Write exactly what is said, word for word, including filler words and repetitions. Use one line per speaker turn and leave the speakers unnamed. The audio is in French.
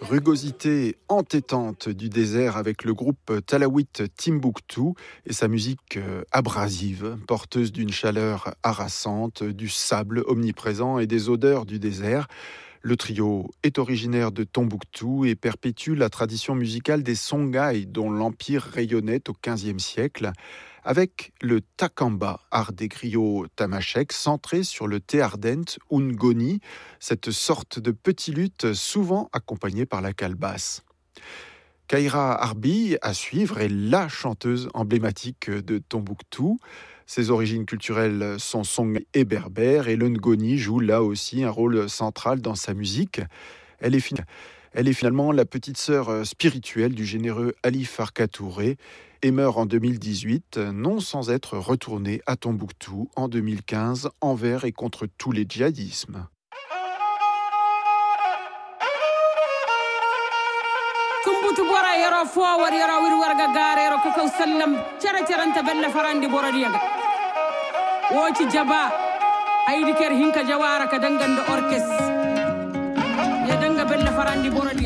Rugosité entêtante du désert avec le groupe Talawit Timbuktu et sa musique abrasive, porteuse d'une chaleur harassante, du sable omniprésent et des odeurs du désert. Le trio est originaire de Tombouctou et perpétue la tradition musicale des Songhai dont l'empire rayonnait au quinzième siècle, avec le takamba, art des griots tamashek, centré sur le théardent ou ngoni, cette sorte de petit luth souvent accompagné par la calebasse. Kaira Harbi, à suivre, est la chanteuse emblématique de Tombouctou. Ses origines culturelles sont songhai et berbères et le ngoni joue là aussi un rôle central dans sa musique. Elle est, fin... Elle est finalement la petite sœur spirituelle du généreux Ali Farka Touré et meurt en deux mille dix-huit, non sans être retournée à Tombouctou en deux mille quinze envers et contre tous les djihadismes.
kumbutu bora yaro fo war yaro wir warga gare yaro ko ko sallam cara caranta bella farandi boradiyaga woci jaba aydi ker hinka jawara ka dangande orkes ya danga bella farandi boradiyaga